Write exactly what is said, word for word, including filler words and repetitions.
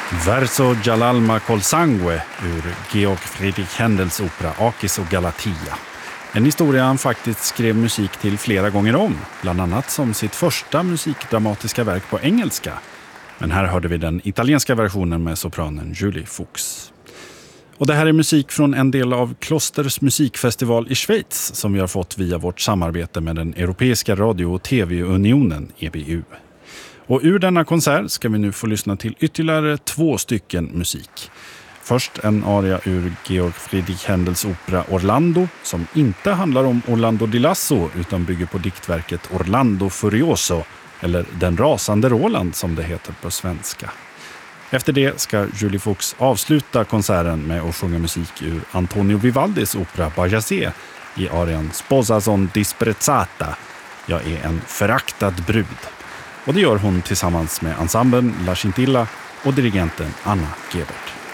Verso Jalalma col sangue ur Georg Friedrich Händels opera Akis och Galatea. En historia han faktiskt skrev musik till flera gånger om, bland annat som sitt första musikdramatiska verk på engelska. Men här hörde vi den italienska versionen med sopranen Julie Fuchs. Och det här är musik från en del av Klosters musikfestival i Schweiz som vi har fått via vårt samarbete med den Europeiska radio- och tv-unionen E B U. Och ur denna konsert ska vi nu få lyssna till ytterligare två stycken musik. Först en aria ur Georg Friedrich Händels opera Orlando som inte handlar om Orlando di Lasso utan bygger på diktverket Orlando Furioso, eller Den rasande Roland som det heter på svenska. Efter det ska Julie Fuchs avsluta konserten med att sjunga musik ur Antonio Vivaldis opera Bajazé i arian Sposa son disprezzata, jag är en föraktad brud. Och det gör hon tillsammans med ensemblen La Scintilla och dirigenten Anna Gebert.